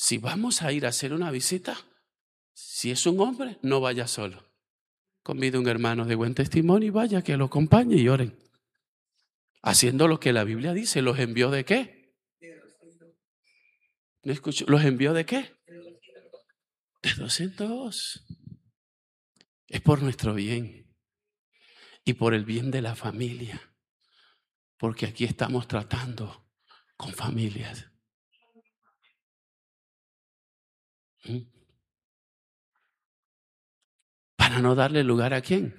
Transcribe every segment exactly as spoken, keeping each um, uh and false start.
si vamos a ir a hacer una visita, si es un hombre, no vaya solo. Convide a un hermano de buen testimonio y vaya, que lo acompañe y oren. Haciendo lo que la Biblia dice. ¿Los envió de qué? ¿No escucho? ¿Los envió de qué? De dos en dos. Es por nuestro bien y por el bien de la familia. Porque aquí estamos tratando con familias. ¿Mm? Para no darle lugar ¿a quién?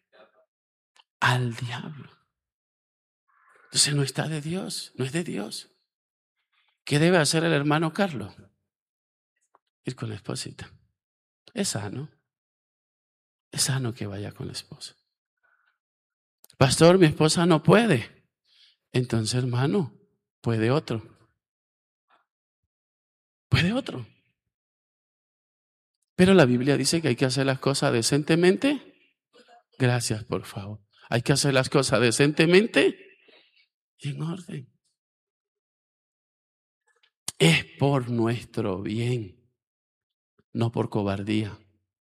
Al diablo. Entonces no está de Dios, no es de Dios. ¿Qué debe hacer el hermano Carlos? Ir con la esposita. Es sano. Es sano que vaya con la esposa. Pastor, mi esposa no puede. Entonces, hermano, puede otro. Puede otro. Pero la Biblia dice que hay que hacer las cosas decentemente. Gracias, por favor. Hay que hacer las cosas decentemente y en orden. Es por nuestro bien, no por cobardía.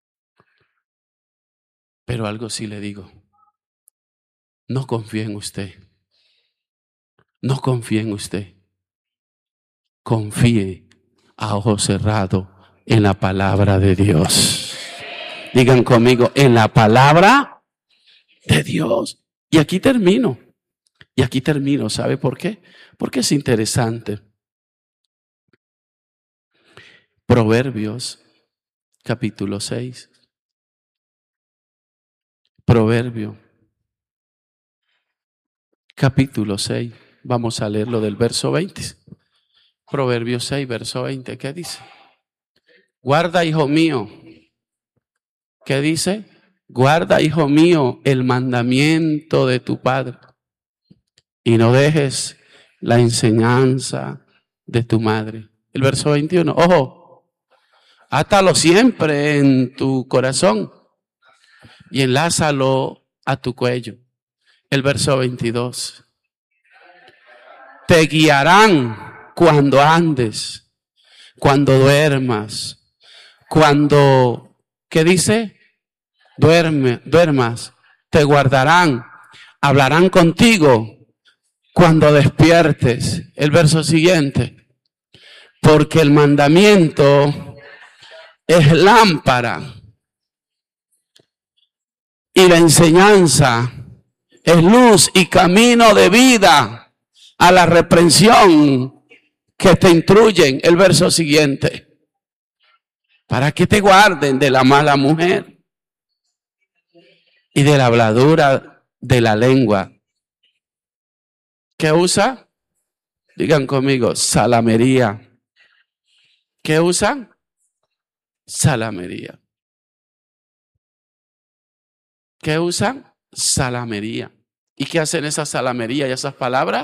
Pero algo sí le digo. No confíe en usted. No confíe en usted. Confíe a ojo cerrado en la palabra de Dios. Digan conmigo, en la palabra de Dios. Y aquí termino. Y aquí termino. ¿Sabe por qué? Porque es interesante. Proverbios, capítulo seis. Proverbio, capítulo seis. Vamos a leerlo del verso veinte. Proverbios seis, verso veinte. ¿Qué dice? Guarda, hijo mío. ¿Qué dice? Guarda, hijo mío, el mandamiento de tu padre y no dejes la enseñanza de tu madre. El verso veintiuno. Ojo, átalo siempre en tu corazón y enlázalo a tu cuello. El verso veintidós. Te guiarán cuando andes, cuando duermas, cuando, ¿qué dice? Duerme, duermas, te guardarán, hablarán contigo cuando despiertes. El verso siguiente. Porque el mandamiento es lámpara y la enseñanza es luz y camino de vida a la reprensión que te instruyen. El verso siguiente. Para que te guarden de la mala mujer y de la habladura de la lengua. ¿Qué usa? Digan conmigo, salamería. ¿Qué usan? Salamería. ¿Qué usan? Salamería. ¿Y qué hacen esas salamerías y esas palabras?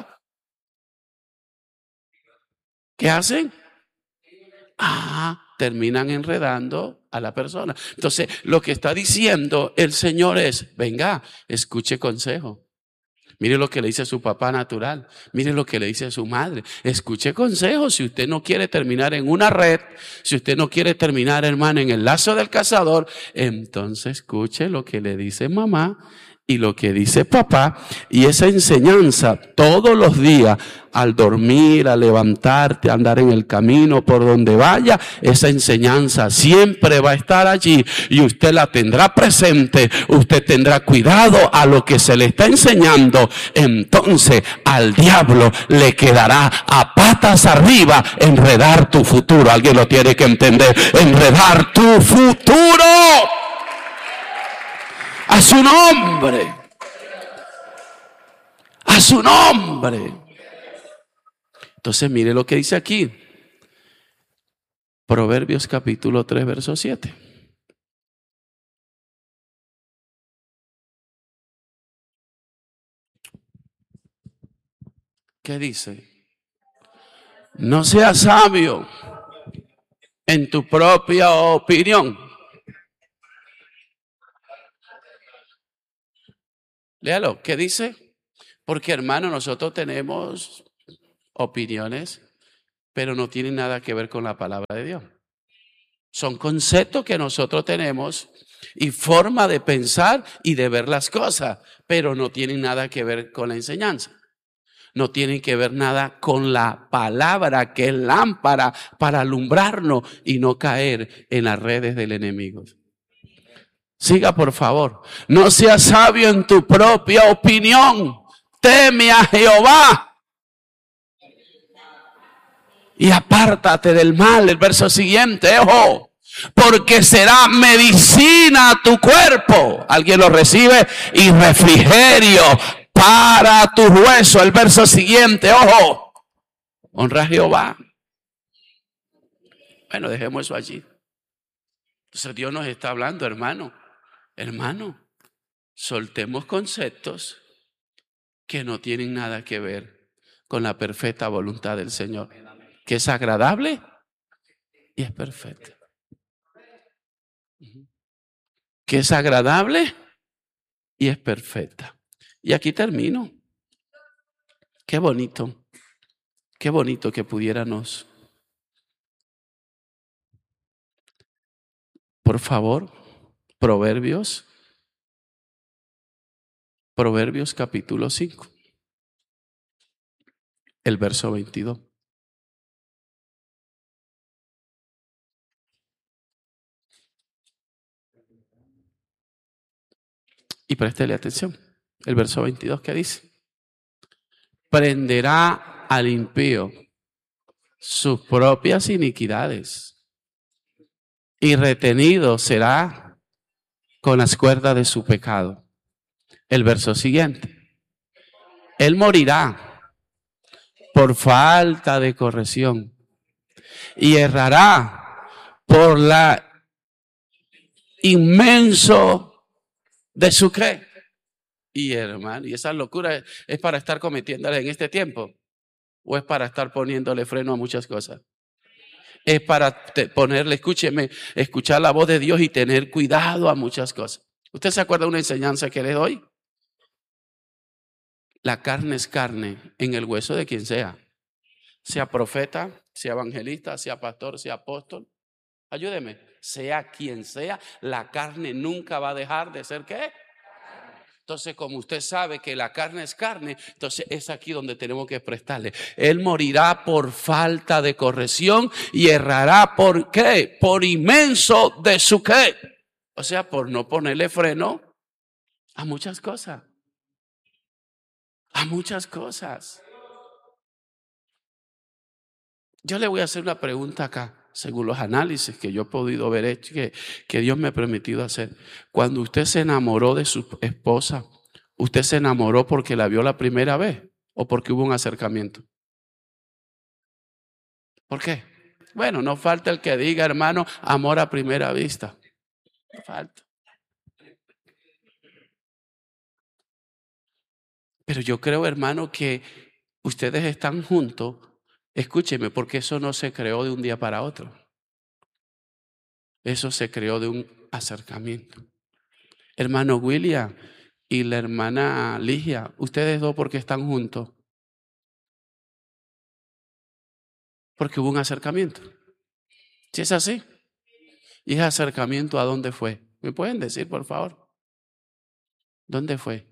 ¿Qué hacen? Ah, terminan enredando a la persona. Entonces, lo que está diciendo el Señor es, venga, escuche consejo. Mire lo que le dice a su papá natural. Mire lo que le dice a su madre. Escuche consejo. Si usted no quiere terminar en una red, si usted no quiere terminar, hermano, en el lazo del cazador, entonces escuche lo que le dice mamá y lo que dice papá. Y esa enseñanza todos los días, al dormir, al levantarte, a andar en el camino, por donde vaya, esa enseñanza siempre va a estar allí y usted la tendrá presente. Usted tendrá cuidado a lo que se le está enseñando. Entonces al diablo le quedará a patas arriba enredar tu futuro. Alguien lo tiene que entender. Enredar tu futuro. A su nombre. A su nombre. Entonces mire lo que dice aquí. Proverbios capítulo tres, verso siete. ¿Qué dice? No seas sabio en tu propia opinión. Léalo. ¿Qué dice? Porque, hermano, nosotros tenemos opiniones pero no tienen nada que ver con la palabra de Dios. Son conceptos que nosotros tenemos y forma de pensar y de ver las cosas, pero no tienen nada que ver con la enseñanza. No tienen que ver nada con la palabra que es lámpara para alumbrarnos y no caer en las redes del enemigo. Siga, por favor. No seas sabio en tu propia opinión. Teme a Jehová y apártate del mal. El verso siguiente, ojo, porque será medicina a tu cuerpo. Alguien lo recibe, y refrigerio para tu hueso. El verso siguiente, ojo, honra a Jehová. Bueno, dejemos eso allí. Entonces Dios nos está hablando, hermano, hermano, soltemos conceptos que no tienen nada que ver con la perfecta voluntad del Señor, que es agradable y es perfecta. Que es agradable y es perfecta. Y aquí termino. Qué bonito, qué bonito que pudiéramos, por favor, Proverbios, Proverbios capítulo cinco, el verso veintidós. Y préstele atención, el verso veintidós que dice: prenderá al impío sus propias iniquidades y retenido será con las cuerdas de su pecado. El verso siguiente: él morirá por falta de corrección y errará por la inmenso de su qué. Y hermano, y esa locura es para estar cometiéndola en este tiempo, o es para estar poniéndole freno a muchas cosas. Es para te, ponerle, escúcheme, escuchar la voz de Dios y tener cuidado a muchas cosas. ¿Usted se acuerda de una enseñanza que le doy? La carne es carne en el hueso de quien sea. Sea profeta, sea evangelista, sea pastor, sea apóstol. Ayúdeme. Sea quien sea, la carne nunca va a dejar de ser ¿qué? Entonces, como usted sabe que la carne es carne, entonces es aquí donde tenemos que prestarle. Él morirá por falta de corrección y errará por ¿qué? Por inmenso de su ¿qué? O sea, por no ponerle freno a muchas cosas. A muchas cosas. Yo le voy a hacer una pregunta acá, según los análisis que yo he podido ver hecho, que, que Dios me ha permitido hacer. Cuando usted se enamoró de su esposa, ¿usted se enamoró porque la vio la primera vez o porque hubo un acercamiento? ¿Por qué? Bueno, no falta el que diga, hermano, amor a primera vista. No falta. Pero yo creo, hermano, que ustedes están juntos. Escúcheme, porque eso no se creó de un día para otro. Eso se creó de un acercamiento. Hermano William y la hermana Ligia, ustedes dos, ¿por qué están juntos? Porque hubo un acercamiento. ¿Sí es así? ¿Y ese acercamiento a dónde fue? ¿Me pueden decir, por favor? ¿Dónde fue?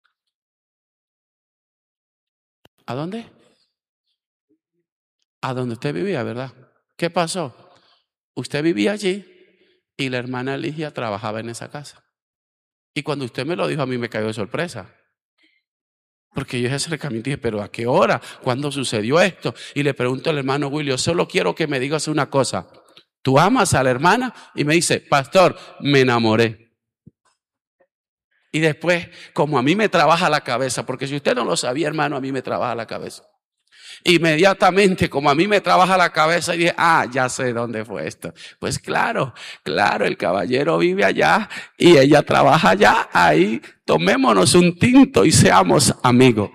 ¿A dónde? A donde usted vivía, ¿verdad? ¿Qué pasó? Usted vivía allí y la hermana Ligia trabajaba en esa casa. Y cuando usted me lo dijo, a mí me cayó de sorpresa. Porque yo ese acercamiento dije, ¿pero a qué hora? ¿Cuándo sucedió esto? Y le pregunto al hermano William, solo quiero que me digas una cosa. ¿Tú amas a la hermana? Y me dice, pastor, me enamoré. Y después, como a mí me trabaja la cabeza, porque si usted no lo sabía, hermano, a mí me trabaja la cabeza. Inmediatamente, como a mí me trabaja la cabeza, y dije, ah, ya sé dónde fue esto. Pues claro, claro, el caballero vive allá y ella trabaja allá. Ahí tomémonos un tinto y seamos amigos.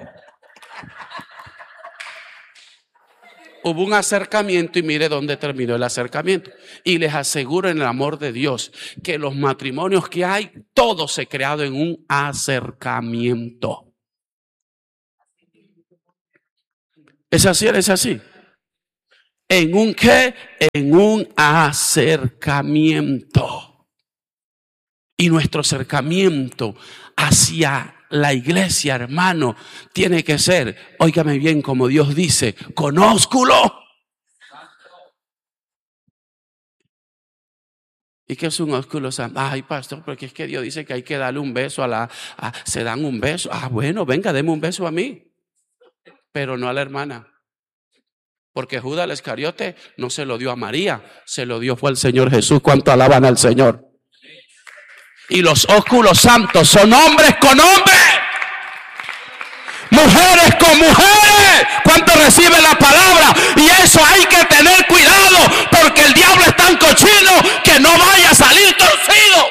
Hubo un acercamiento y mire dónde terminó el acercamiento. Y les aseguro en el amor de Dios que los matrimonios que hay, todo se ha creado en un acercamiento. ¿Es así? ¿Es así? ¿En un qué? En un acercamiento. Y nuestro acercamiento hacia la iglesia, hermano, tiene que ser, óigame bien, como Dios dice, con ósculo. ¿Y qué es un ósculo santo? Ay, pastor, porque es que Dios dice que hay que darle un beso a la... A, se dan un beso. Ah, bueno, venga, deme un beso a mí. Pero no a la hermana. Porque Judas el Iscariote no se lo dio a María, se lo dio fue al Señor Jesús. ¿Cuánto alaban al Señor? Y los ósculos santos son hombres con hombres, mujeres con mujeres. ¿Cuánto recibe la palabra? Y eso hay que tener cuidado, porque el diablo es tan cochino que no vaya a salir torcido.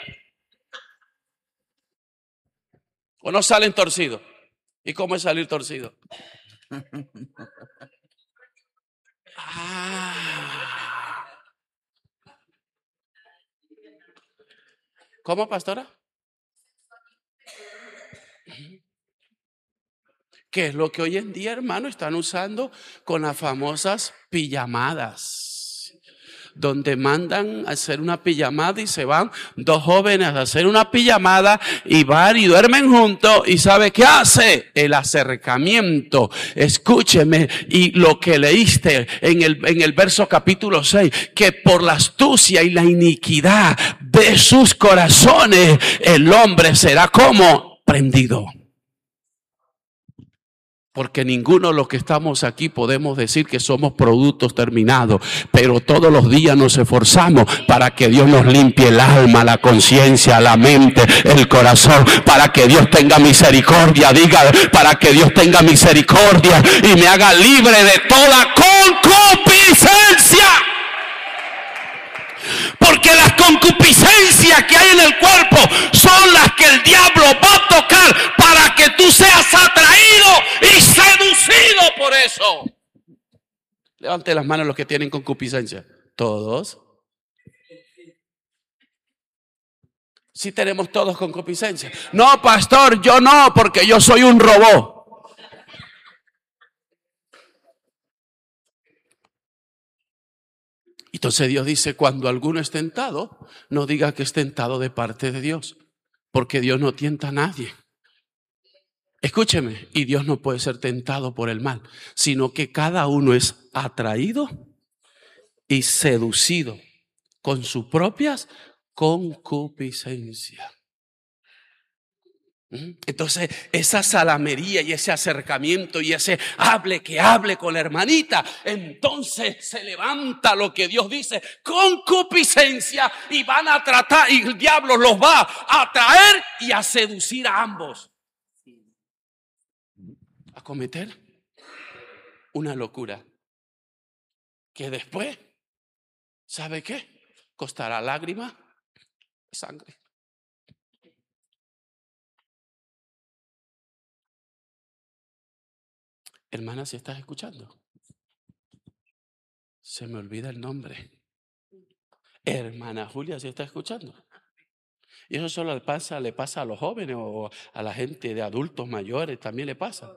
¿O no salen torcidos? ¿Y cómo es salir torcido? Ah. ¿Cómo, pastora? ¿Qué es lo que hoy en día, hermano, están usando con las famosas pijamadas? Donde mandan a hacer una pijamada y se van dos jóvenes a hacer una pijamada y van y duermen juntos. ¿Y sabe qué hace? El acercamiento. Escúcheme, y lo que leíste en el, en el verso capítulo seis, que por la astucia y la iniquidad de sus corazones el hombre será como prendido. Porque ninguno de los que estamos aquí podemos decir que somos productos terminados, pero todos los días nos esforzamos para que Dios nos limpie el alma, la conciencia, la mente, el corazón, para que Dios tenga misericordia, diga, para que Dios tenga misericordia y me haga libre de toda concupiscencia. Porque las concupiscencias que hay en el cuerpo son las que el diablo va a tocar para que tú seas atraído y seducido por eso. Levante las manos los que tienen concupiscencia. ¿Todos? Sí tenemos todos concupiscencia. No, pastor, yo no, porque yo soy un robot. Entonces Dios dice, cuando alguno es tentado, no diga que es tentado de parte de Dios, porque Dios no tienta a nadie. Escúcheme, y Dios no puede ser tentado por el mal, sino que cada uno es atraído y seducido con sus propias concupiscencias. Entonces esa salamería y ese acercamiento y ese hable que hable con la hermanita, entonces se levanta lo que Dios dice, concupiscencia, y van a tratar, y el diablo los va a atraer y a seducir a ambos a cometer una locura que después, ¿sabe qué? Costará lágrimas, sangre. Hermana, si estás escuchando, se me olvida el nombre. Hermana Julia, si está escuchando. Y eso solo le pasa, le pasa a los jóvenes o a la gente de adultos mayores, también le pasa.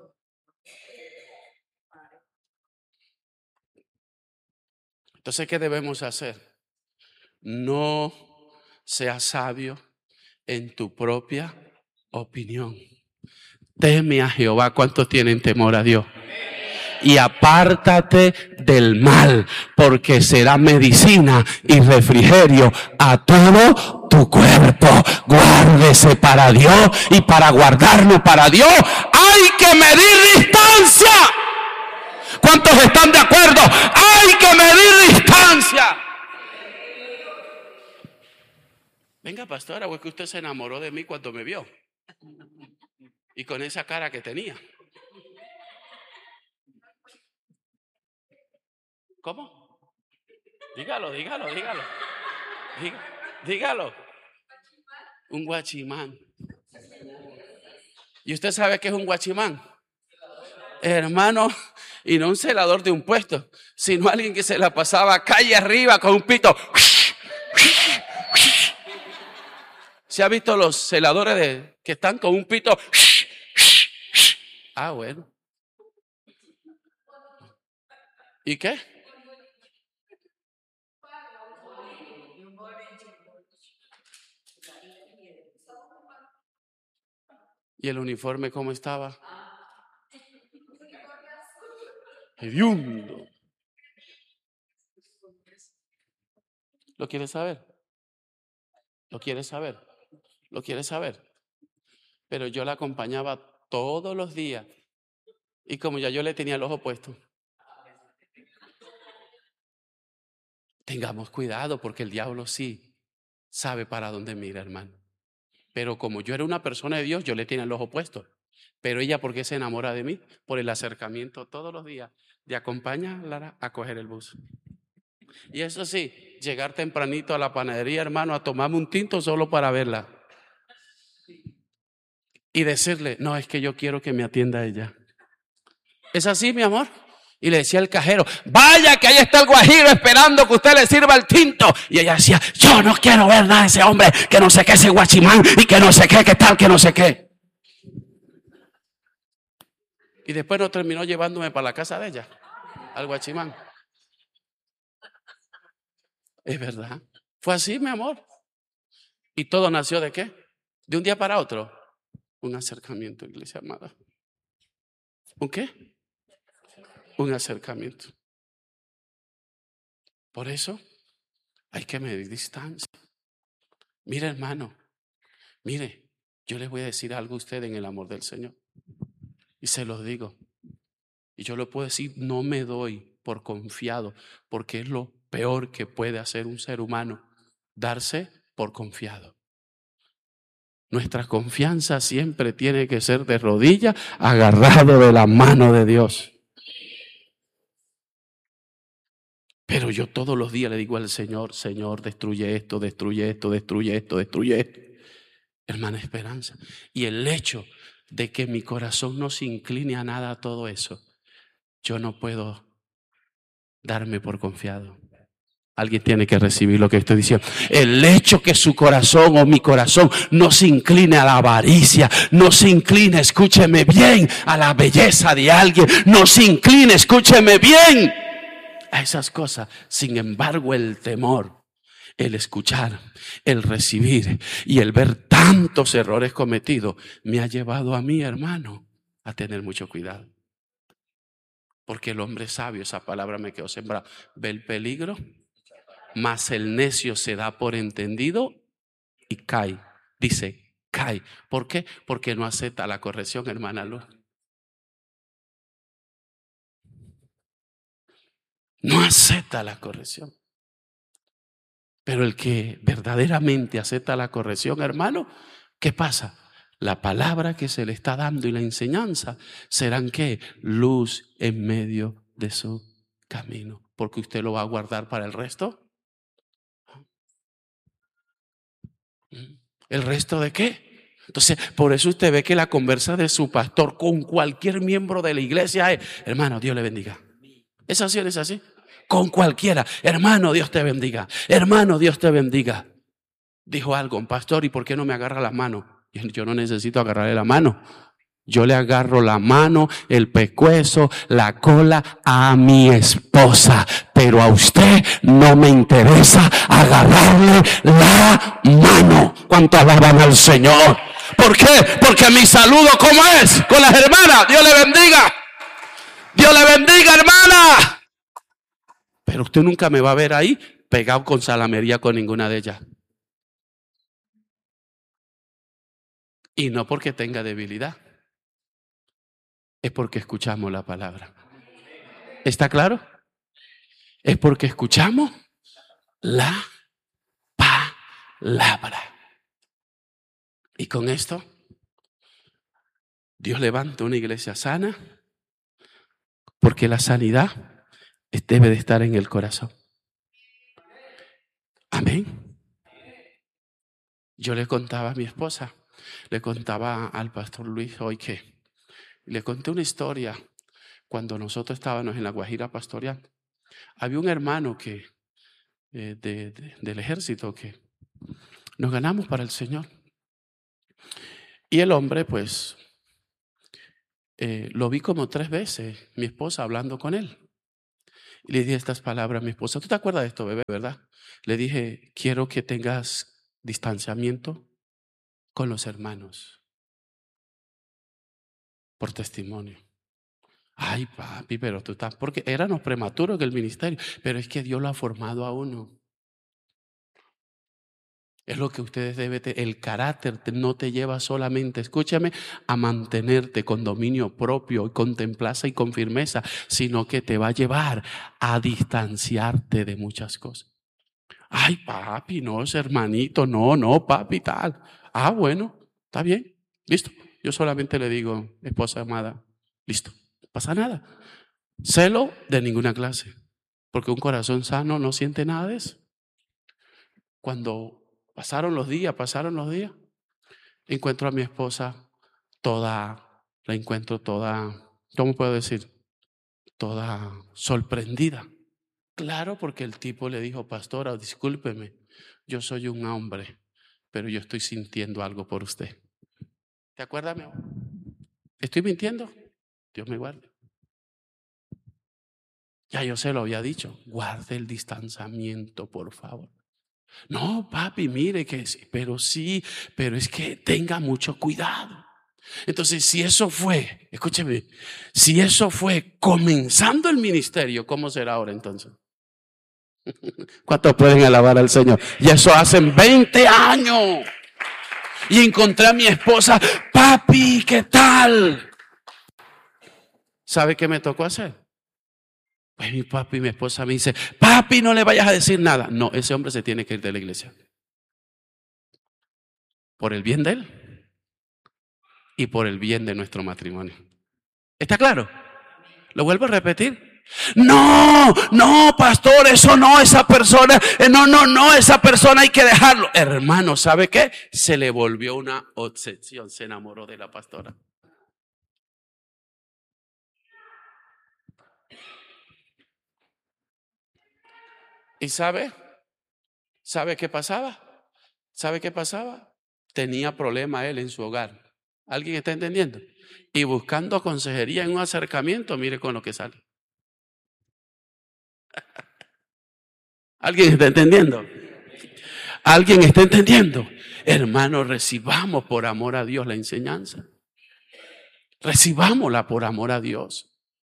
Entonces, ¿qué debemos hacer? No seas sabio en tu propia opinión. Teme a Jehová. ¿Cuántos tienen temor a Dios? Y apártate del mal, porque será medicina y refrigerio a todo tu cuerpo. Guárdese para Dios, y para guardarlo para Dios hay que medir distancia. ¿Cuántos están de acuerdo? Hay que medir distancia. Venga, pastora, ¿o es que usted se enamoró de mí cuando me vio? Y con esa cara que tenía. ¿Cómo? Dígalo, dígalo, dígalo. Dígalo. Dígalo. Un guachimán. ¿Y usted sabe qué es un guachimán? Hermano, y no un celador de un puesto, sino alguien que se la pasaba calle arriba con un pito. ¿Se ha visto los celadores de, que están con un pito? Ah, bueno. ¿Y qué? ¿Y el uniforme cómo estaba? Hediondo. ¿Lo quieres saber? ¿Lo quieres saber? ¿Lo quieres saber? Pero yo la acompañaba todos los días. Y como ya yo le tenía el ojo puesto. Tengamos cuidado porque el diablo sí sabe para dónde mira, hermano. Pero como yo era una persona de Dios, yo le tenía el ojo puesto. Pero ella, ¿por qué se enamora de mí? Por el acercamiento todos los días de acompañarla a coger el bus. Y eso sí, llegar tempranito a la panadería, hermano, a tomarme un tinto solo para verla. Y decirle, no, es que yo quiero que me atienda ella. ¿Es así, mi amor? Y le decía al cajero, vaya que ahí está el guajiro esperando que usted le sirva el tinto. Y ella decía, yo no quiero ver nada de ese hombre, que no sé qué, ese guachimán, y que no sé qué, que tal, que no sé qué. Y después no terminó llevándome para la casa de ella, al guachimán. Es verdad. Fue así, mi amor. ¿Y todo nació de qué? De un día para otro. Un acercamiento, iglesia amada. ¿Un qué? Un acercamiento. Por eso hay que medir distancia. Mire, hermano, mire, yo les voy a decir algo a usted en el amor del Señor. Y se los digo. Y yo le puedo decir, no me doy por confiado, porque es lo peor que puede hacer un ser humano, darse por confiado. Nuestra confianza siempre tiene que ser de rodillas, agarrado de la mano de Dios. Pero yo todos los días le digo al Señor, Señor, destruye esto, destruye esto, destruye esto, destruye esto. Hermana Esperanza. Y el hecho de que mi corazón no se incline a nada a todo eso, yo no puedo darme por confiado. Alguien tiene que recibir lo que estoy diciendo. El hecho que su corazón o mi corazón no se incline a la avaricia, no se incline, escúcheme bien, a la belleza de alguien, no se incline, escúcheme bien, a esas cosas. Sin embargo, el temor, el escuchar, el recibir y el ver tantos errores cometidos me ha llevado a mí, hermano, a tener mucho cuidado. Porque el hombre sabio, esa palabra me quedó sembrada, ve el peligro, mas el necio se da por entendido y cae. Dice, cae. ¿Por qué? Porque no acepta la corrección, hermana Luz. No acepta la corrección. Pero el que verdaderamente acepta la corrección, hermano, ¿qué pasa? La palabra que se le está dando y la enseñanza serán ¿qué? Luz en medio de su camino. Porque usted lo va a guardar para el resto. ¿El resto de qué? Entonces, por eso usted ve que la conversa de su pastor con cualquier miembro de la iglesia es, hermano, Dios le bendiga. ¿Es así o es así? Con cualquiera, hermano, Dios te bendiga. Hermano, Dios te bendiga. Dijo algo, un pastor, ¿y por qué no me agarra la mano? Yo no necesito agarrarle la mano. Yo le agarro la mano, el pescuezo, la cola a mi esposa. Pero a usted no me interesa agarrarle la mano. ¿Cuánto alaban al Señor? ¿Por qué? Porque mi saludo, ¿cómo es? Con las hermanas. Dios le bendiga. Dios le bendiga, hermana. Pero usted nunca me va a ver ahí pegado con salamería con ninguna de ellas. Y no porque tenga debilidad. Es porque escuchamos la palabra. ¿Está claro? Es porque escuchamos la palabra. Y con esto, Dios levanta una iglesia sana, porque la sanidad debe de estar en el corazón. Amén. Yo le contaba a mi esposa, le contaba al pastor Luis hoy que le conté una historia. Cuando nosotros estábamos en la Guajira pastoral, había un hermano que eh, de, de, del ejército que nos ganamos para el Señor. Y el hombre, pues, eh, lo vi como tres veces, mi esposa hablando con él. Y le dije estas palabras a mi esposa. ¿Tú te acuerdas de esto, bebé, verdad? Le dije, quiero que tengas distanciamiento con los hermanos por testimonio. Ay, papi, pero tú estás, porque éramos prematuros que el ministerio, pero es que Dios lo ha formado a uno. Es lo que ustedes deben, el carácter no te lleva solamente, escúchame, a mantenerte con dominio propio, con templaza y con firmeza, sino que te va a llevar a distanciarte de muchas cosas. Ay, papi, no, es hermanito, no, no, papi, tal. Ah, bueno, está bien, listo. Yo solamente le digo, esposa amada, listo, no pasa nada. Celo de ninguna clase, porque un corazón sano no siente nada de eso. Cuando pasaron los días, pasaron los días, encuentro a mi esposa toda, la encuentro toda, ¿cómo puedo decir? Toda sorprendida. Claro, porque el tipo le dijo, pastora, discúlpeme, yo soy un hombre, pero yo estoy sintiendo algo por usted. ¿Te acuerdas, mi amor? ¿Estoy mintiendo? Dios me guarde. Ya yo se lo había dicho, guarde el distanciamiento, por favor. No, papi, mire que sí, pero sí, pero es que tenga mucho cuidado. Entonces, si eso fue, escúcheme, si eso fue comenzando el ministerio, ¿cómo será ahora entonces? ¿Cuántos pueden alabar al Señor? Y eso hace veinte años. Y encontré a mi esposa, papi, ¿qué tal? ¿Sabe qué me tocó hacer? Pues mi papi y mi esposa me dice, papi, no le vayas a decir nada. No, ese hombre se tiene que ir de la iglesia. Por el bien de él y por el bien de nuestro matrimonio. ¿Está claro? ¿Lo vuelvo a repetir? No, no, pastor, eso no, esa persona, no, no, no, esa persona hay que dejarlo. Hermano, ¿sabe qué? Se le volvió una obsesión, se enamoró de la pastora. ¿Y sabe? ¿Sabe qué pasaba? ¿Sabe qué pasaba? Tenía problema él en su hogar. ¿Alguien está entendiendo? Y buscando consejería en un acercamiento, mire con lo que sale. ¿Alguien está entendiendo? ¿Alguien está entendiendo? Hermano, recibamos por amor a Dios la enseñanza. Recibámosla por amor a Dios.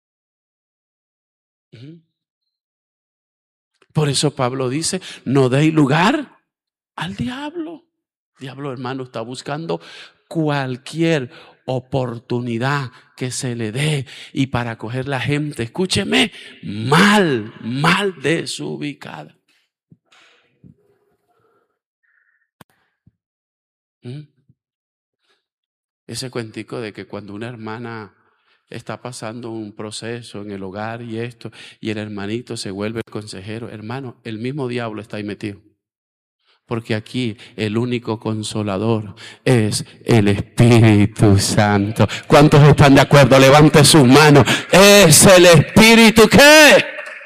Por eso Pablo dice, no deis lugar al diablo. El diablo, hermano, está buscando cualquier oportunidad que se le dé y para coger la gente, escúcheme, mal, mal desubicada. ¿Mm? Ese cuentico de que cuando una hermana está pasando un proceso en el hogar y esto, y el hermanito se vuelve el consejero, hermano, el mismo diablo está ahí metido. Porque aquí el único consolador es el Espíritu Santo. ¿Cuántos están de acuerdo? Levante sus manos. Es el Espíritu que...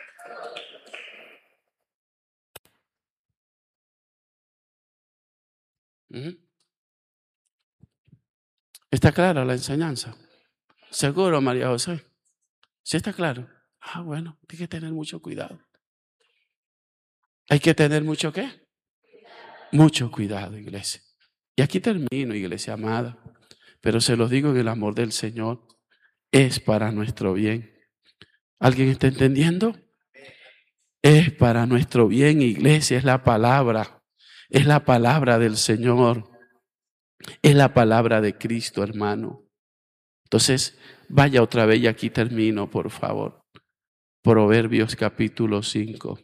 ¿Está clara la enseñanza? ¿Seguro, María José? ¿Sí está claro? Ah, bueno, hay que tener mucho cuidado. ¿Hay que tener mucho qué? Mucho cuidado, iglesia. Y aquí termino, iglesia amada. Pero se los digo en el amor del Señor. Es para nuestro bien. ¿Alguien está entendiendo? Es para nuestro bien, iglesia. Es la palabra. Es la palabra del Señor. Es la palabra de Cristo, hermano. Entonces, vaya otra vez y aquí termino, por favor. Proverbios capítulo cinco.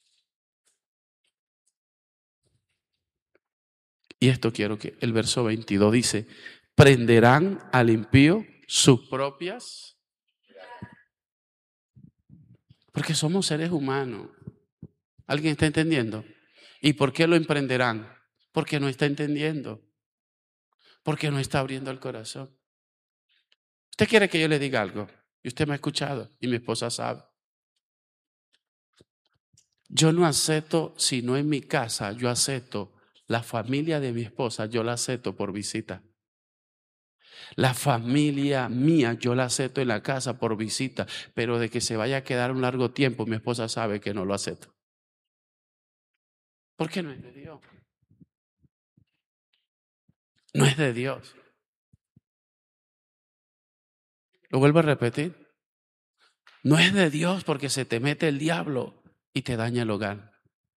Y esto quiero que el verso veintidós dice, prenderán al impío sus propias, porque somos seres humanos. ¿Alguien está entendiendo? ¿Y por qué lo emprenderán? Porque no está entendiendo, porque no está abriendo el corazón. ¿Usted quiere que yo le diga algo? Y usted me ha escuchado y mi esposa sabe. Yo no acepto, si no en mi casa, yo acepto la familia de mi esposa, yo la acepto por visita. La familia mía yo la acepto en la casa por visita, pero de que se vaya a quedar un largo tiempo, mi esposa sabe que no lo acepto. ¿Por qué no es de Dios? No es de Dios. Lo vuelvo a repetir. No es de Dios porque se te mete el diablo y te daña el hogar.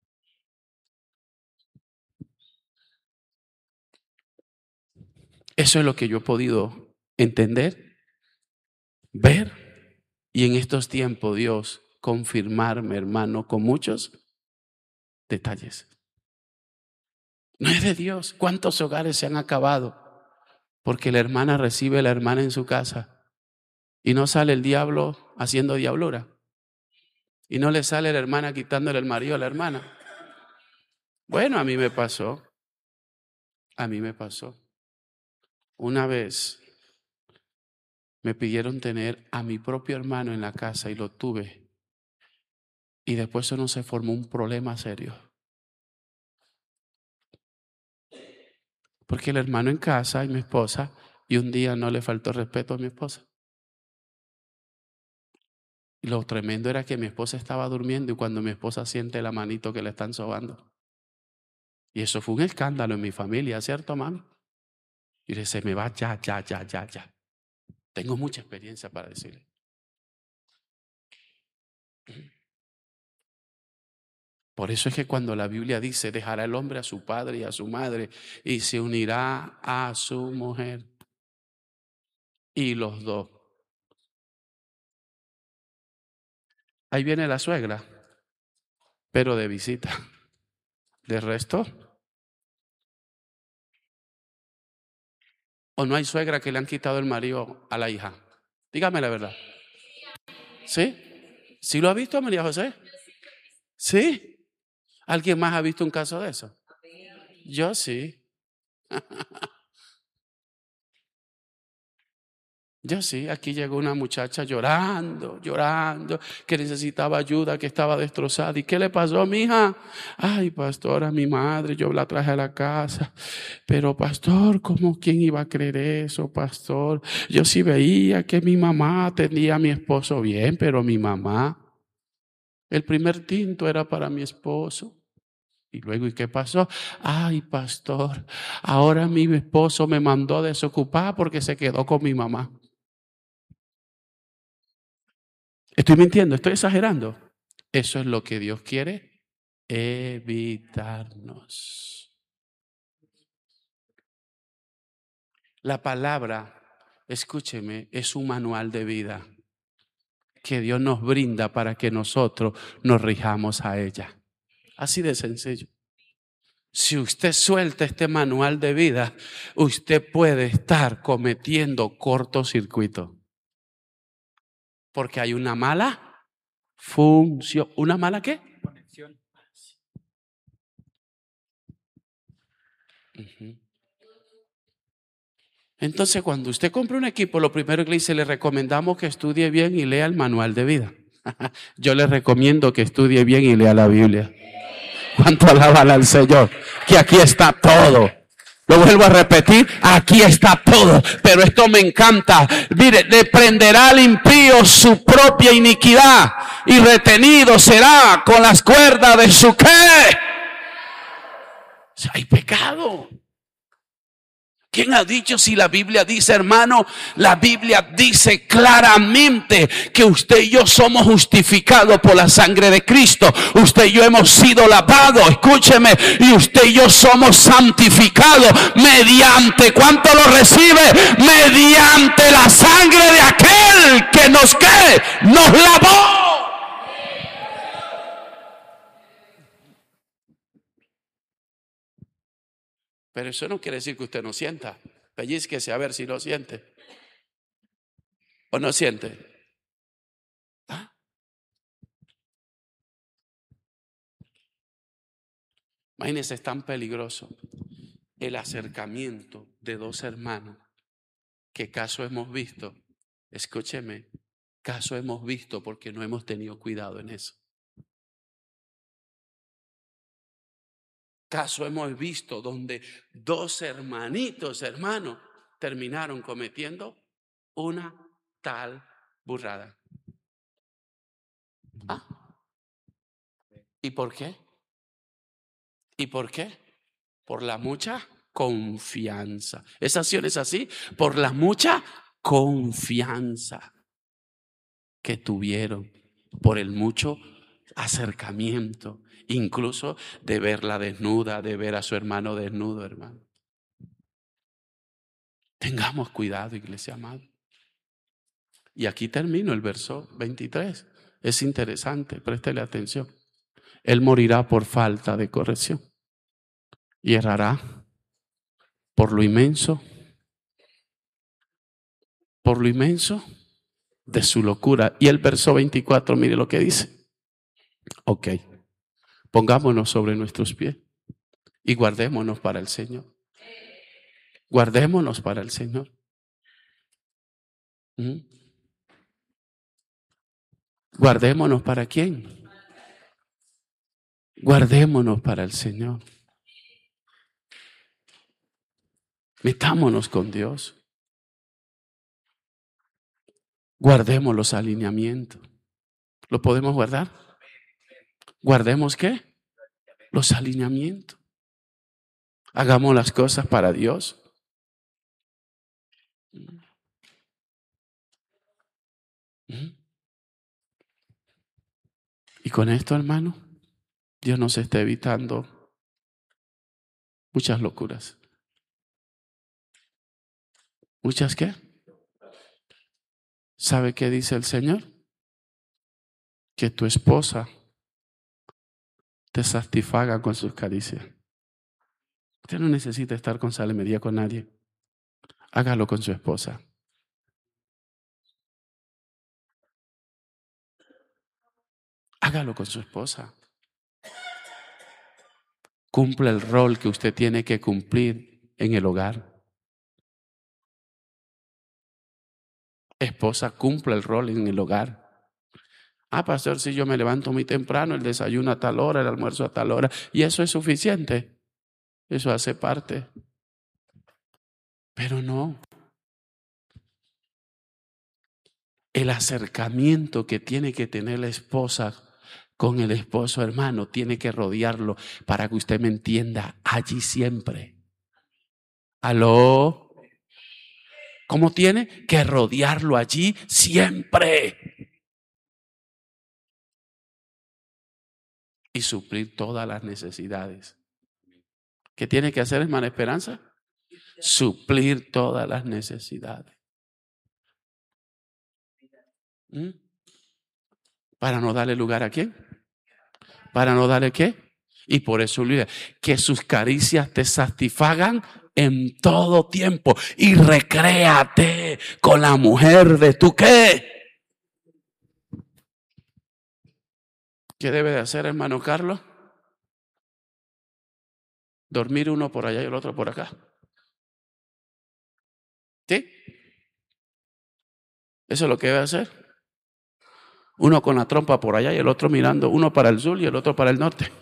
Eso es lo que yo he podido entender, ver y en estos tiempos Dios confirmarme, hermano, con muchos detalles. No es de Dios. ¿Cuántos hogares se han acabado? Porque la hermana recibe a la hermana en su casa y no sale el diablo haciendo diablura. Y no le sale la hermana quitándole el marido a la hermana. Bueno, a mí me pasó. A mí me pasó. Una vez me pidieron tener a mi propio hermano en la casa y lo tuve. Y después eso no se formó un problema serio. Porque el hermano en casa y mi esposa, y un día no le faltó respeto a mi esposa. Y lo tremendo era que mi esposa estaba durmiendo y cuando mi esposa siente la manito que le están sobando. Y eso fue un escándalo en mi familia, ¿cierto, mami? Y le se me va ya, ya, ya, ya, ya. Tengo mucha experiencia para decirle. Por eso es que cuando la Biblia dice, dejará el hombre a su padre y a su madre y se unirá a su mujer. Y los dos. Ahí viene la suegra, pero de visita. De resto, ¿o no hay suegra que le han quitado el marido a la hija? Dígame la verdad. ¿Sí? ¿Sí lo ha visto, María José? ¿Sí? ¿Alguien más ha visto un caso de eso? Yo sí. Yo sí, aquí llegó una muchacha llorando, llorando, que necesitaba ayuda, que estaba destrozada. ¿Y qué le pasó, mija? Ay, pastor, a mi madre, yo la traje a la casa. Pero, pastor, ¿cómo quién iba a creer eso, pastor? Yo sí veía que mi mamá atendía a mi esposo bien, pero mi mamá, el primer tinto era para mi esposo. Y luego, ¿y qué pasó? Ay, pastor, ahora mi esposo me mandó a desocupar porque se quedó con mi mamá. ¿Estoy mintiendo? ¿Estoy exagerando? Eso es lo que Dios quiere evitarnos. La palabra, escúcheme, es un manual de vida que Dios nos brinda para que nosotros nos rijamos a ella. Así de sencillo. Si usted suelta este manual de vida, usted puede estar cometiendo cortocircuito. Porque hay una mala función. ¿Una mala qué? Conexión. Uh-huh. Entonces, cuando usted compra un equipo, lo primero que le dice, le recomendamos que estudie bien y lea el manual de vida. Yo le recomiendo que estudie bien y lea la Biblia. ¿Cuánto alaban al Señor? Que aquí está todo. Lo vuelvo a repetir, aquí está todo. Pero esto me encanta. Mire, le prenderá al impío su propia iniquidad y retenido será con las cuerdas de su qué. O sea, hay pecado. ¿Quién ha dicho si la Biblia dice, hermano? La Biblia dice claramente que usted y yo somos justificados por la sangre de Cristo. Usted y yo hemos sido lavados, escúcheme, y usted y yo somos santificados mediante, ¿cuánto lo recibe? Mediante la sangre de aquel que nos, ¿qué? Nos lavó. Pero eso no quiere decir que usted no sienta. Pellizquese a ver si lo siente. ¿O no siente? ¿Ah? Imagínense, es tan peligroso el acercamiento de dos hermanos. ¿Qué caso hemos visto? Escúcheme, caso hemos visto porque no hemos tenido cuidado en eso. Caso hemos visto donde dos hermanitos, hermanos, terminaron cometiendo una tal burrada. ¿Ah? ¿Y por qué? ¿Y por qué? Por la mucha confianza. Esa acción es así, por la mucha confianza que tuvieron, por el mucho acercamiento, incluso de verla desnuda, de ver a su hermano desnudo, hermano. Tengamos cuidado, iglesia amada. Y aquí termino el verso veintitrés. Es interesante, préstele atención. Él morirá por falta de corrección y errará por lo inmenso, por lo inmenso de su locura. Y el verso veinticuatro, mire lo que dice. Ok, pongámonos sobre nuestros pies y guardémonos para el Señor. Guardémonos para el Señor. ¿Mm? Guardémonos para quién. Guardémonos para el Señor. Metámonos con Dios. Guardemos los alineamientos. ¿Lo podemos guardar? ¿Guardemos qué? Los alineamientos. Hagamos las cosas para Dios. Y con esto, hermano, Dios nos está evitando muchas locuras. ¿Muchas qué? ¿Sabe qué dice el Señor? Que tu esposa te satisfaga con sus caricias. Usted no necesita estar con salemería con nadie. Hágalo con su esposa. Hágalo con su esposa. Cumple el rol que usted tiene que cumplir en el hogar. Esposa, cumple el rol en el hogar. Ah, pastor, si yo me levanto muy temprano, el desayuno a tal hora, el almuerzo a tal hora, y eso es suficiente. Eso hace parte. Pero no. El acercamiento que tiene que tener la esposa con el esposo, hermano, tiene que rodearlo para que usted me entienda, allí siempre. ¿Aló? ¿Cómo tiene que rodearlo allí siempre? Y suplir todas las necesidades. ¿Qué tiene que hacer, hermana Esperanza? Suplir todas las necesidades. ¿Mm? ¿Para no darle lugar a quién? ¿Para no darle qué? Y por eso olvida que sus caricias te satisfagan en todo tiempo. Y recréate con la mujer de tu qué. ¿Qué debe de hacer, hermano Carlos? Dormir uno por allá y el otro por acá. ¿Sí? Eso es lo que debe hacer. Uno con la trompa por allá y el otro mirando, uno para el sur y el otro para el norte.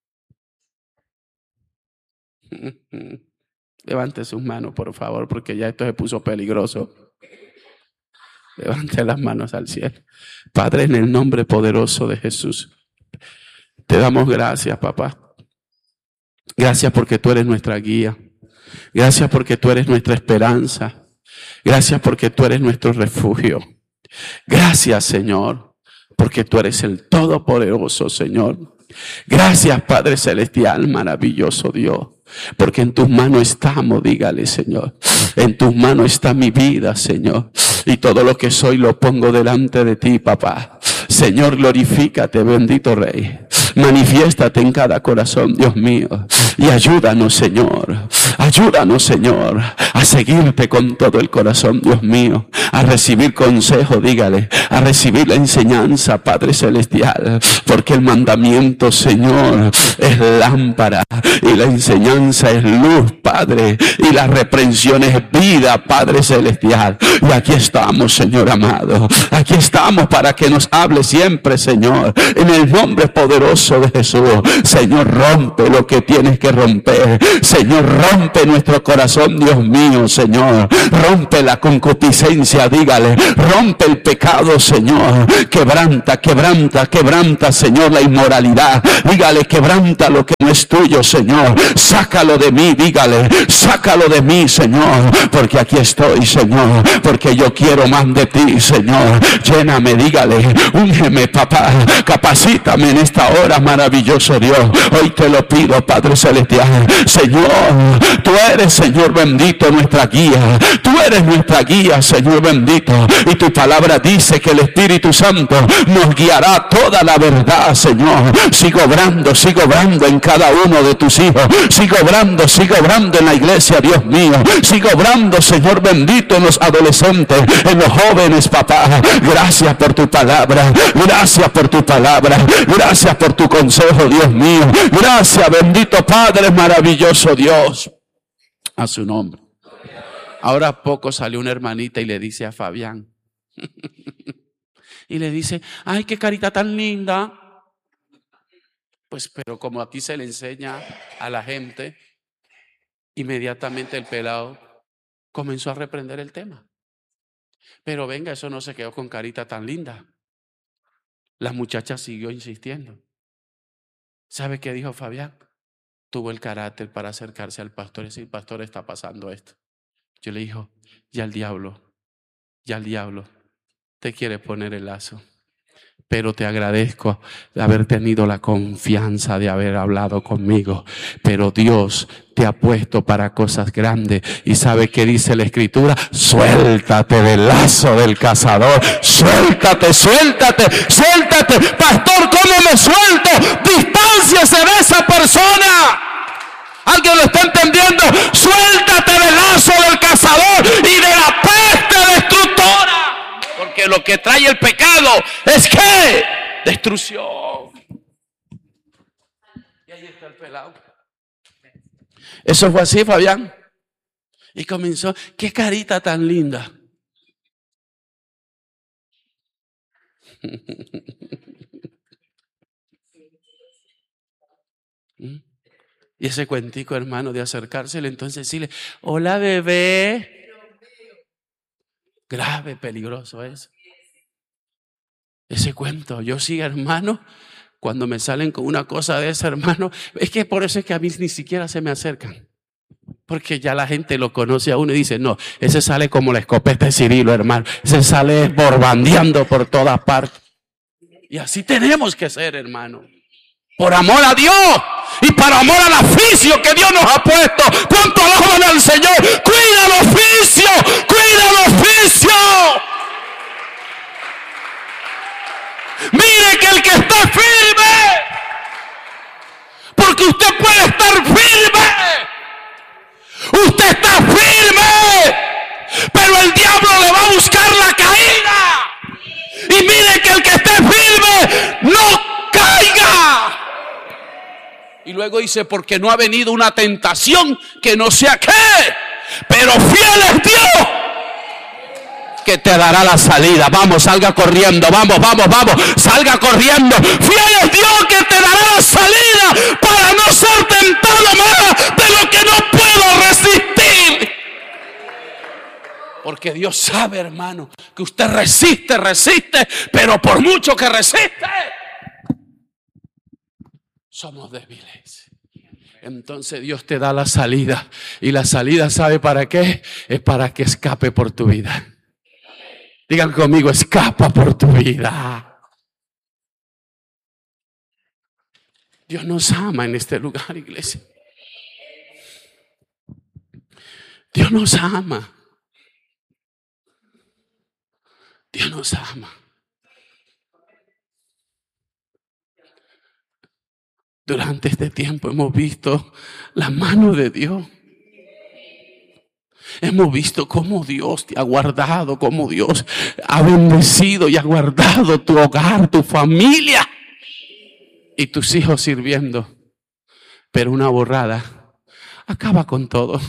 Levante sus manos, por favor, porque ya esto se puso peligroso. Levante las manos al cielo. Padre, en el nombre poderoso de Jesús, te damos gracias, papá. Gracias porque tú eres nuestra guía. Gracias porque tú eres nuestra esperanza. Gracias porque tú eres nuestro refugio. Gracias, Señor, porque tú eres el Todopoderoso, Señor. Gracias, Padre Celestial, maravilloso Dios, porque en tus manos estamos, dígale, Señor. En tus manos está mi vida, Señor. Y todo lo que soy lo pongo delante de ti, papá. Señor, glorifícate, bendito Rey. Manifiéstate en cada corazón, Dios mío. Y ayúdanos, Señor. Ayúdanos, Señor, a seguirte con todo el corazón, Dios mío. A recibir consejo, dígale. A recibir la enseñanza, Padre Celestial. Porque el mandamiento, Señor, es lámpara. Y la enseñanza es luz, Padre. Y la reprensión es vida, Padre Celestial. Y aquí estamos, Señor amado. Aquí estamos para que nos hable siempre, Señor. En el nombre poderoso maravilloso de Jesús. Señor, rompe lo que tienes que romper. Señor, rompe nuestro corazón, Dios mío, Señor. Rompe la concupiscencia, dígale. Rompe el pecado, Señor. Quebranta, quebranta, quebranta, Señor, la inmoralidad. Dígale, quebranta lo que no es tuyo, Señor. Sácalo de mí, dígale. Sácalo de mí, Señor. Porque aquí estoy, Señor. Porque yo quiero más de ti, Señor. Lléname, dígale. Úngeme, papá. Capacítame en esta hora, maravilloso Dios. Hoy te lo pido, Padre Celestial. Señor, tú eres, Señor bendito, nuestra guía. Tú eres nuestra guía, Señor bendito. Y tu palabra dice que el Espíritu Santo nos guiará toda la verdad, Señor. Sigo obrando, sigo obrando en cada uno de tus hijos. Sigo obrando, sigo obrando en la iglesia, Dios mío. Sigo obrando, Señor bendito, en los adolescentes, en los jóvenes, papá. Gracias por tu palabra. Gracias por tu palabra. Gracias por tu consejo, Dios mío. Gracias, bendito Padre, maravilloso Dios. A su nombre. Ahora poco salió una hermanita y le dice a Fabián. Y le dice, ay, qué carita tan linda. Pues, pero como aquí se le enseña a la gente, inmediatamente el pelado comenzó a reprender el tema. Pero venga, eso no se quedó con carita tan linda. La muchacha siguió insistiendo. ¿Sabe qué dijo Fabián? Tuvo el carácter para acercarse al pastor y decir, pastor, está pasando esto. Yo le dije, ya el diablo, ya el diablo te quiere poner el lazo. Pero te agradezco de haber tenido la confianza de haber hablado conmigo. Pero Dios te ha puesto para cosas grandes. ¿Y sabe qué dice la Escritura? Suéltate del lazo del cazador. Suéltate, suéltate, suéltate. Pastor, ¿cómo me suelto? Distánciese de esa persona. ¿Alguien lo está entendiendo? Suéltate del lazo del cazador y de la peste destructora. Porque lo que trae el pecado es ¿qué? Destrucción. Y ahí está el pelado. Eso fue así, Fabián. Y comenzó, qué carita tan linda. Y ese cuentico, hermano, de acercársele, entonces decirle, hola bebé. Grave, peligroso es. Ese cuento, yo sí, hermano, cuando me salen con una cosa de esa, hermano, es que por eso es que a mí ni siquiera se me acercan. Porque ya la gente lo conoce a uno y dice, no, ese sale como la escopeta de Cirilo, hermano. Ese sale borbandeando por todas partes. Y así tenemos que ser, hermano. Por amor a Dios y para amor al oficio que Dios nos ha puesto. ¿Cuánto alaban al Señor? Cuida el oficio, cuida el oficio. Mire que el que está firme, porque usted puede estar firme, usted está firme, pero el diablo le va a buscar la caída. Y mire que el que esté firme no caiga. Y luego dice, porque no ha venido una tentación que no sea qué, pero fiel es Dios, que te dará la salida. Vamos, salga corriendo, vamos, vamos, vamos, salga corriendo. Fiel es Dios que te dará la salida para no ser tentado más de lo que no puedo resistir. Porque Dios sabe, hermano, que usted resiste, resiste, pero por mucho que resiste, somos débiles. Entonces Dios te da la salida. Y la salida, ¿sabe para qué? Es para que escape por tu vida. Digan conmigo, escapa por tu vida. Dios nos ama en este lugar, iglesia. Dios nos ama. Dios nos ama. Durante este tiempo hemos visto la mano de Dios. Hemos visto cómo Dios te ha guardado, cómo Dios ha bendecido y ha guardado tu hogar, tu familia y tus hijos sirviendo. Pero una borrada acaba con todo.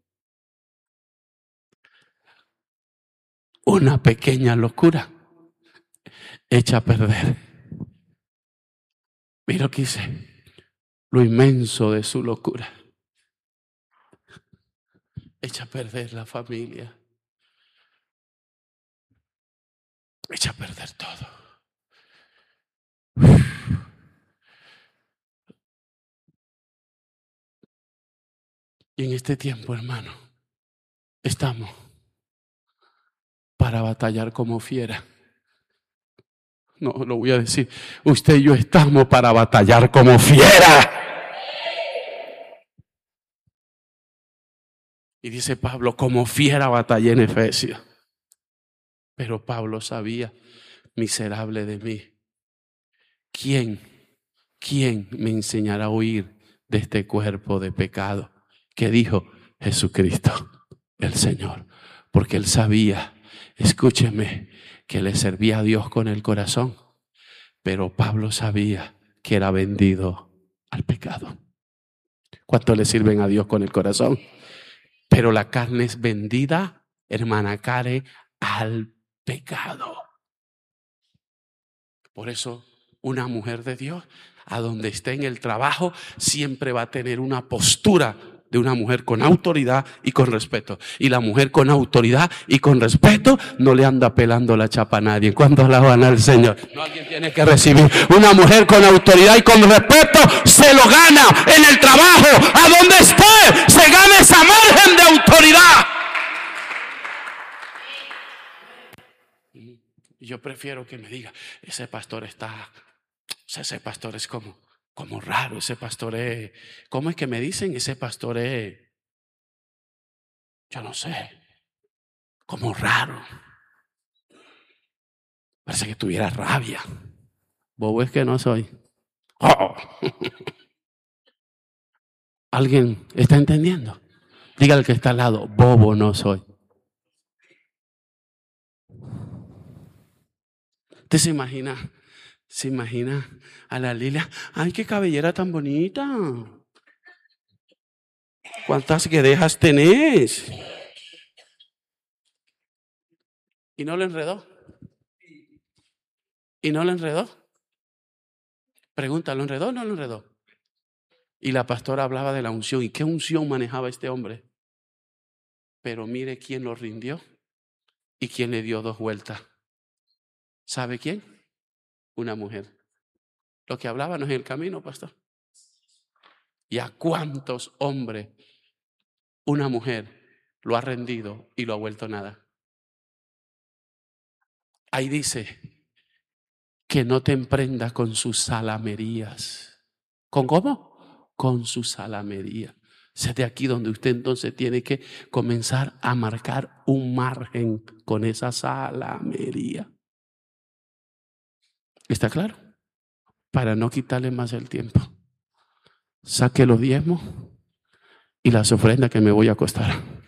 Una pequeña locura echa a perder Mira lo que dice, lo inmenso de su locura. Echa a perder la familia. Echa a perder todo. Y en este tiempo, hermano, estamos para batallar como fiera. No, lo voy a decir. Usted y yo estamos para batallar como fiera. Y dice Pablo, como fiera batallé en Efesios. Pero Pablo sabía, miserable de mí, ¿quién, quién me enseñará a huir de este cuerpo de pecado? ¿Qué dijo? Jesucristo, el Señor. Porque él sabía, escúcheme, que le servía a Dios con el corazón. Pero Pablo sabía que era vendido al pecado. ¿Cuánto le sirven a Dios con el corazón? Pero la carne es vendida, hermana Care, al pecado. Por eso una mujer de Dios, a donde esté en el trabajo, siempre va a tener una postura de una mujer con autoridad y con respeto. Y la mujer con autoridad y con respeto no le anda pelando la chapa a nadie. ¿Cuándo alaban al Señor? No, alguien tiene que recibir. Una mujer con autoridad y con respeto se lo gana en el trabajo. A donde esté, se gana esa margen de autoridad. Yo prefiero que me diga, ese pastor está, ese pastor es como, como raro, ese pastor es, ¿cómo es que me dicen? Ese pastor es, yo no sé, como raro. Parece que tuviera rabia. Bobo es que no soy. Oh. ¿Alguien está entendiendo? Diga al que está al lado, bobo no soy. ¿Usted se imagina? ¿Se imagina a la Lilia? ¡Ay, qué cabellera tan bonita! ¿Cuántas guedejas tenés? ¿Y no lo enredó? ¿Y no lo enredó? Pregunta, ¿lo enredó o no lo enredó? Y la pastora hablaba de la unción. ¿Y qué unción manejaba este hombre? Pero mire quién lo rindió y quién le dio dos vueltas. ¿Sabe quién? Una mujer. Lo que hablaba no es el camino, pastor. ¿Y a cuántos hombres una mujer lo ha rendido y lo ha vuelto nada? Ahí dice que no te emprendas con sus salamerías. ¿Con cómo? Con sus salamerías. Es de aquí donde usted entonces tiene que comenzar a marcar un margen con esa salamería. ¿Está claro? Para no quitarle más el tiempo. Saque los diezmos y las ofrendas que me voy a acostar.